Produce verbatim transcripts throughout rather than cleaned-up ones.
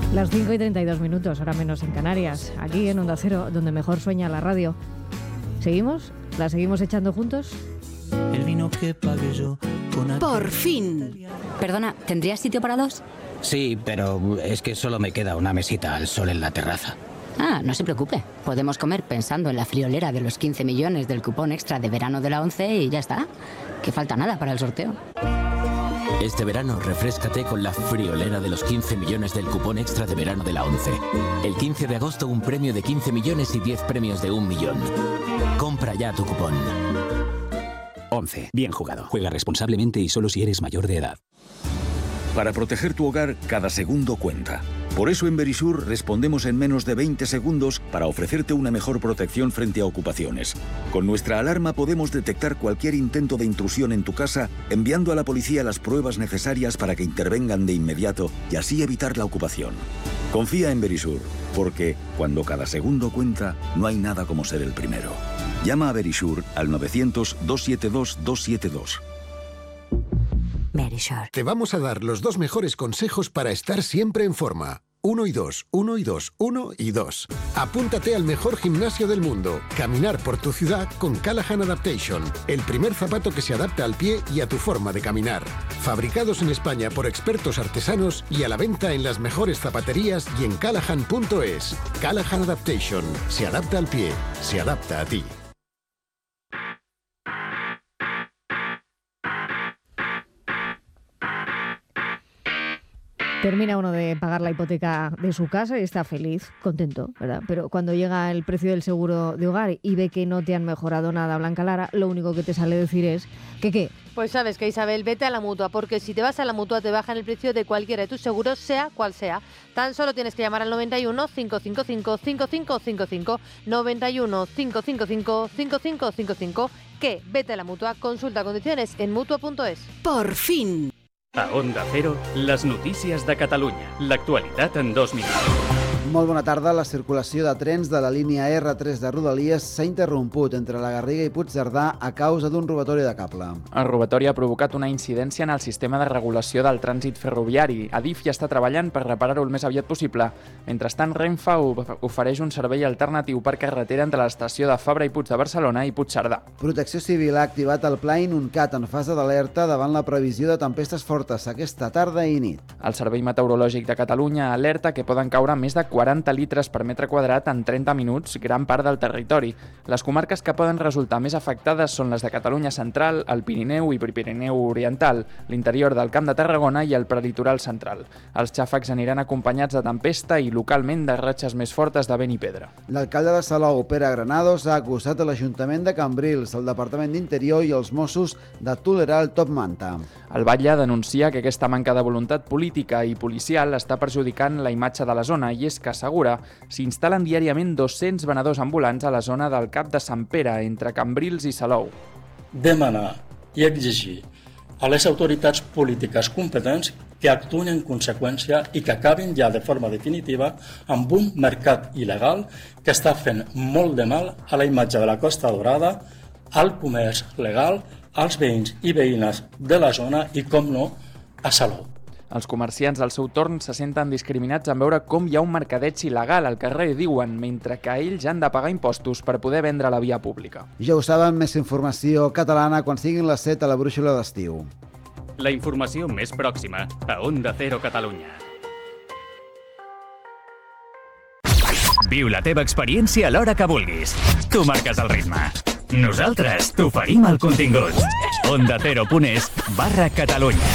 Las cinco y treinta y dos minutos, ahora menos en Canarias, aquí en Onda Cero, donde mejor sueña la radio. ¿Seguimos? ¿La seguimos echando juntos? El vino que pague yo con aquel... Por fin. Perdona, ¿tendrías sitio para dos? Sí, pero es que solo me queda una mesita al sol en la terraza. Ah, no se preocupe. Podemos comer pensando en la friolera de los quince millones del cupón extra de verano de la ONCE y ya está. Que falta nada para el sorteo. Este verano, refréscate con la friolera de los quince millones del cupón extra de verano de la ONCE. El quince de agosto, un premio de quince millones y diez premios de un millón. Compra ya tu cupón. ONCE. Bien jugado. Juega responsablemente y solo si eres mayor de edad. Para proteger tu hogar, cada segundo cuenta. Por eso en Verisur respondemos en menos de veinte segundos para ofrecerte una mejor protección frente a ocupaciones. Con nuestra alarma podemos detectar cualquier intento de intrusión en tu casa, enviando a la policía las pruebas necesarias para que intervengan de inmediato y así evitar la ocupación. Confía en Verisur, porque cuando cada segundo cuenta, no hay nada como ser el primero. Llama a Verisur al novecientos, doscientos setenta y dos, doscientos setenta y dos. Verisur. Te vamos a dar los dos mejores consejos para estar siempre en forma. Uno y dos, uno y dos, uno y dos. Apúntate al mejor gimnasio del mundo. Caminar por tu ciudad con Callahan Adaptation. El primer zapato que se adapta al pie y a tu forma de caminar. Fabricados en España por expertos artesanos y a la venta en las mejores zapaterías y en callahan punto es. Callahan Adaptation. Se adapta al pie. Se adapta a ti. Termina uno de pagar la hipoteca de su casa y está feliz, contento, ¿verdad? Pero cuando llega el precio del seguro de hogar y ve que no te han mejorado nada, Blanca Lara, lo único que te sale decir es que ¿qué? Pues sabes que, Isabel, vete a la Mutua, porque si te vas a la Mutua te bajan el precio de cualquiera de tus seguros, sea cual sea. Tan solo tienes que llamar al noventa y uno, cinco cinco cinco, cinco cinco cinco cinco, noventa y uno, cinco cinco cinco, cinco cinco cinco cinco, que vete a la Mutua, consulta condiciones en mutua punto es. Por fin. A Onda Cero, les notícies de Catalunya. L'actualitat en dos minuts. Molt bona tarda. La circulació de trens de la línia erre tres de Rodalies s'ha interromput entre la Garriga i Puigcerdà a causa d'un robatori de cable. El robatori ha provocat una incidència en el sistema de regulació del trànsit ferroviari. Adif ja està treballant per reparar-ho el més aviat possible. Mentrestant, Renfe ofereix un servei alternatiu per carretera entre l'estació de Fabra i Puig de Barcelona i Puigcerdà. Protecció Civil ha activat el Pla Inuncat en fase d'alerta davant la previsió de tempestes fortes aquesta tarda i nit. El Servei Meteorològic de Catalunya alerta que poden caure més de quaranta litres per metre quadrat en trenta minuts, gran part del territori. Les comarques que poden resultar més afectades són les de Catalunya Central, el Pirineu i Prepirineu Oriental, l'interior del Camp de Tarragona i el prelitoral central. Els xàfecs aniran acompanyats de tempesta i localment de ratxes més fortes de vent i pedra. L'alcalde de Salou, Pere Granados, ha acusat a l'Ajuntament de Cambrils, el Departament d'Interior i els Mossos de tolerar el top manta. El batlle denuncia que aquesta manca de voluntat política i policial està perjudicant la imatge de la zona i és que assegura s'instal·len diàriament dos-cents venedors ambulants a la zona del Cap de Sant Pere, entre Cambrils i Salou. Demanar i exigir a les autoritats polítiques competents que actuïn en conseqüència i que acabin ja de forma definitiva amb un mercat il·legal que està fent molt de mal a la imatge de la Costa Dorada, al comerç legal, als veïns i veïnes de la zona i, com no, a Salou. Els comerciants, al seu torn, se senten discriminats en veure com hi ha un mercadeig il·legal al carrer, diuen, mentre que ells han de pagar impostos per poder vendre a la via pública. Ja ho saben, més informació catalana quan siguin les set a la brúixola d'estiu. La informació més pròxima a Onda Cero Catalunya. Viu la teva experiència a l'hora que vulguis. Tu marques el ritme. Nosaltres t'oferim el contingut. Onda Cero punt es barra Catalunya.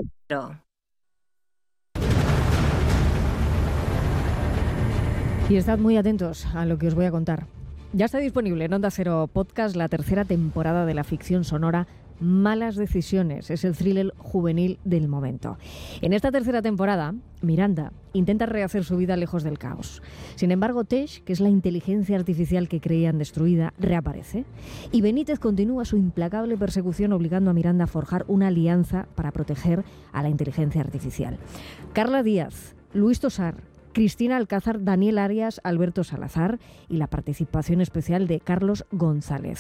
Y estad muy atentos a lo que os voy a contar. Ya está disponible en Onda Cero Podcast la tercera temporada de la ficción sonora Malas Decisiones. Es el thriller juvenil del momento. En esta tercera temporada, Miranda intenta rehacer su vida lejos del caos. Sin embargo, Tesh, que es la inteligencia artificial que creían destruida, reaparece. Y Benítez continúa su implacable persecución obligando a Miranda a forjar una alianza para proteger a la inteligencia artificial. Carla Díaz, Luis Tosar, Cristina Alcázar, Daniel Arias, Alberto Salazar y la participación especial de Carlos González.